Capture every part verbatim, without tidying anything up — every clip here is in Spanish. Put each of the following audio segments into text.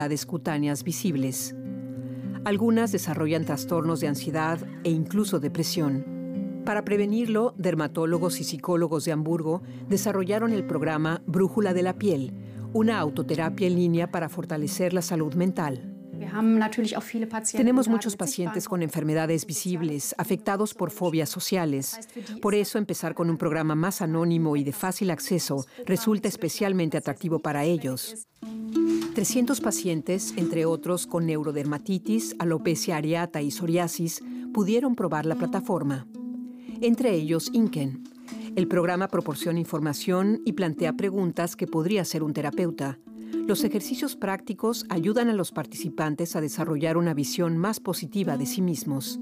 enfermedades cutáneas visibles. Algunas desarrollan trastornos de ansiedad e incluso depresión. Para prevenirlo, dermatólogos y psicólogos de Hamburgo desarrollaron el programa Brújula de la Piel, una autoterapia en línea para fortalecer la salud mental. Tenemos muchos pacientes con enfermedades visibles, afectados por fobias sociales. Por eso, empezar con un programa más anónimo y de fácil acceso resulta especialmente atractivo para ellos. trescientos pacientes, entre otros con neurodermatitis, alopecia areata y psoriasis, pudieron probar la plataforma. Entre ellos, Inken. El programa proporciona información y plantea preguntas que podría hacer un terapeuta. Los ejercicios prácticos ayudan a los participantes a desarrollar una visión más positiva de sí mismos.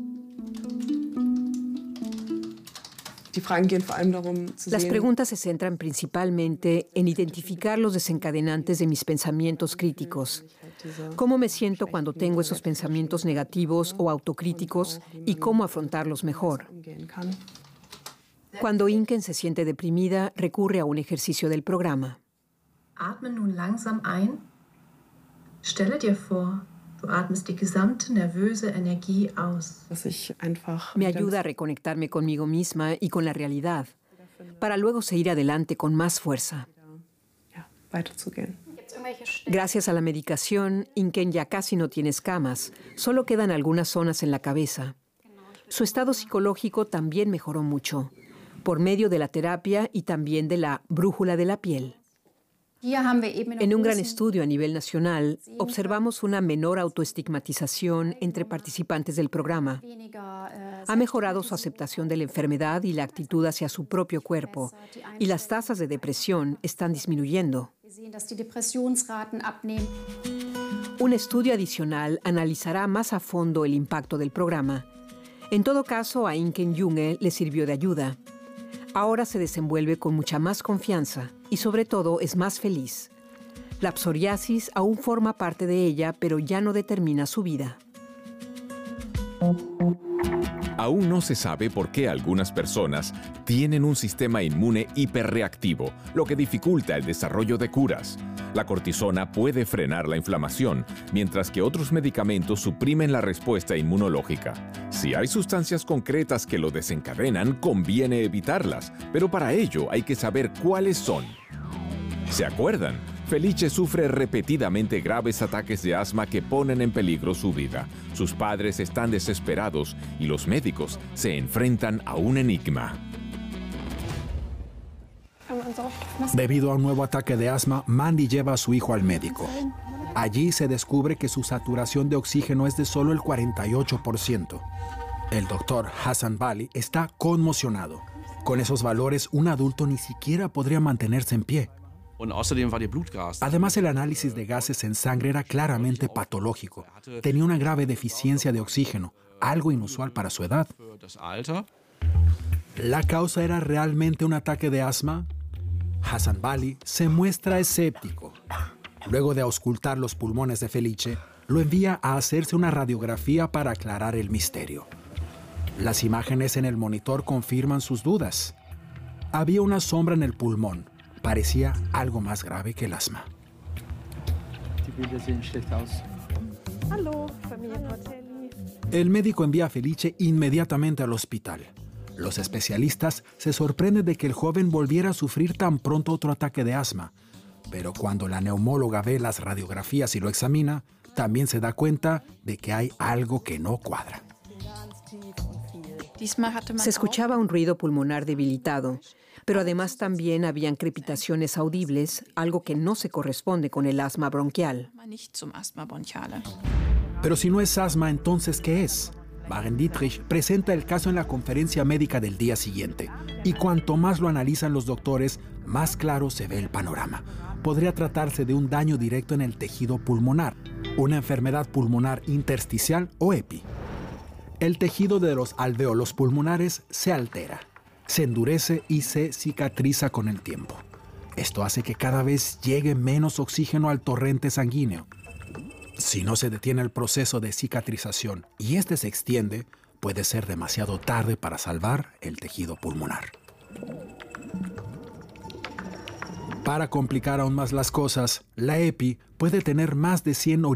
Las preguntas se centran principalmente en identificar los desencadenantes de mis pensamientos críticos. ¿Cómo me siento cuando tengo esos pensamientos negativos o autocríticos y cómo afrontarlos mejor? Cuando Inken se siente deprimida, recurre a un ejercicio del programa. Atme nun langsam ein. Stelle dir vor, du atmest die gesamte nervöse Energie aus. Me ayuda a reconectarme conmigo misma y con la realidad, para luego seguir adelante con más fuerza. Gracias a la medicación, Inken ya casi no tiene escamas, solo quedan algunas zonas en la cabeza. Su estado psicológico también mejoró mucho, por medio de la terapia y también de la brújula de la piel. En un gran estudio a nivel nacional, observamos una menor autoestigmatización entre participantes del programa. Ha mejorado su aceptación de la enfermedad y la actitud hacia su propio cuerpo, y las tasas de depresión están disminuyendo. Un estudio adicional analizará más a fondo el impacto del programa. En todo caso, a Inken Junge le sirvió de ayuda. Ahora se desenvuelve con mucha más confianza y sobre todo es más feliz. La psoriasis aún forma parte de ella, pero ya no determina su vida. Aún no se sabe por qué algunas personas tienen un sistema inmune hiperreactivo, lo que dificulta el desarrollo de curas. La cortisona puede frenar la inflamación, mientras que otros medicamentos suprimen la respuesta inmunológica. Si hay sustancias concretas que lo desencadenan, conviene evitarlas, pero para ello hay que saber cuáles son. ¿Se acuerdan? Felice sufre repetidamente graves ataques de asma que ponen en peligro su vida. Sus padres están desesperados y los médicos se enfrentan a un enigma. Debido a un nuevo ataque de asma, Mandy lleva a su hijo al médico. Allí se descubre que su saturación de oxígeno es de solo el cuarenta y ocho por ciento. El doctor Hassan Bali está conmocionado. Con esos valores, un adulto ni siquiera podría mantenerse en pie. Además, el análisis de gases en sangre era claramente patológico. Tenía una grave deficiencia de oxígeno, algo inusual para su edad. ¿La causa era realmente un ataque de asma? Hassan Bali se muestra escéptico. Luego de auscultar los pulmones de Felice, lo envía a hacerse una radiografía para aclarar el misterio. Las imágenes en el monitor confirman sus dudas. Había una sombra en el pulmón. Parecía algo más grave que el asma. El médico envía a Felice inmediatamente al hospital. Los especialistas se sorprenden de que el joven volviera a sufrir tan pronto otro ataque de asma. Pero cuando la neumóloga ve las radiografías y lo examina, también se da cuenta de que hay algo que no cuadra. Se escuchaba un ruido pulmonar debilitado, pero además también habían crepitaciones audibles, algo que no se corresponde con el asma bronquial. Pero si no es asma, ¿entonces qué es? Maren Dietrich presenta el caso en la conferencia médica del día siguiente. Y cuanto más lo analizan los doctores, más claro se ve el panorama. Podría tratarse de un daño directo en el tejido pulmonar, una enfermedad pulmonar intersticial o EPI. El tejido de los alvéolos pulmonares se altera, se endurece y se cicatriza con el tiempo. Esto hace que cada vez llegue menos oxígeno al torrente sanguíneo. Si no se detiene el proceso de cicatrización y este se extiende, puede ser demasiado tarde para salvar el tejido pulmonar. Para complicar aún más las cosas, la EPI puede tener más de cien